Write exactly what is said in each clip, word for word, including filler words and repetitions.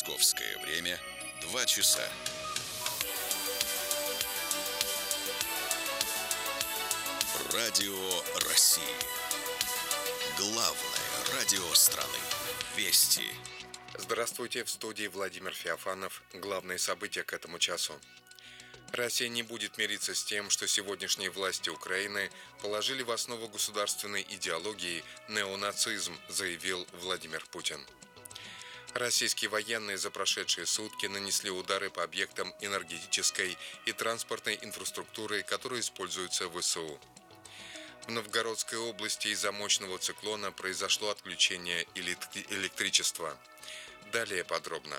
Московское время два часа. Радио России. Главное радио страны. Вести. Здравствуйте, в студии Владимир Феофанов. Главные события к этому часу. Россия не будет мириться с тем, что сегодняшние власти Украины положили в основу государственной идеологии неонацизм, заявил Владимир Путин. Российские военные за прошедшие сутки нанесли удары по объектам энергетической и транспортной инфраструктуры, которые используются в ВСУ. В Новгородской области из-за мощного циклона произошло отключение электричества. Далее подробно.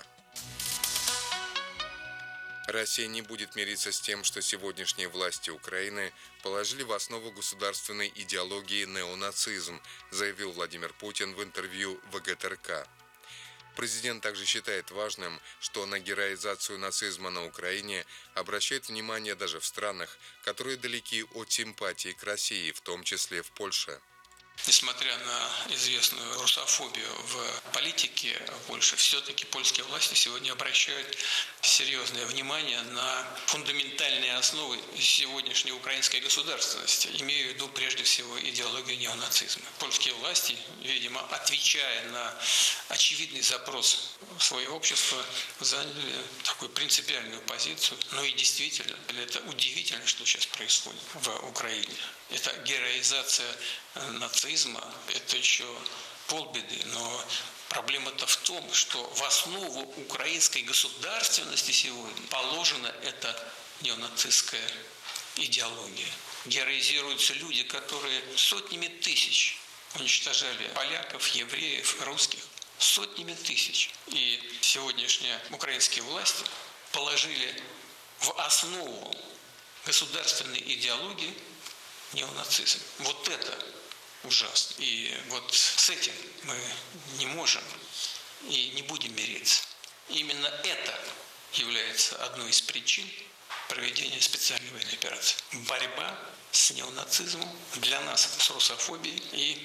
Россия не будет мириться с тем, что сегодняшние власти Украины положили в основу государственной идеологии неонацизм, заявил Владимир Путин в интервью вэ гэ тэ эр ка. Президент также считает важным, что на героизацию нацизма на Украине обращает внимание даже в странах, которые далеки от симпатии к России, в том числе в Польше. Несмотря на известную русофобию в политике Польши, все-таки польские власти сегодня обращают серьезное внимание на фундаментальные основы сегодняшней украинской государственности. Имею в виду прежде всего идеологию неонацизма. Польские власти, видимо, отвечая на очевидный запрос своего общества, заняли такую принципиальную позицию. Но и действительно, это удивительно, что сейчас происходит в Украине. Это героизация нацизма, это еще полбеды, но проблема-то в том, что в основу украинской государственности сегодня положена эта неонацистская идеология. Героизируются люди, которые сотнями тысяч уничтожали поляков, евреев, русских. Сотнями тысяч. И сегодняшние украинские власти положили в основу государственной идеологии неонацизм. Вот это ужасно. И вот с этим мы не можем и не будем мириться. Именно это является одной из причин проведения специальной военной операции. Борьба с неонацизмом для нас, с русофобией и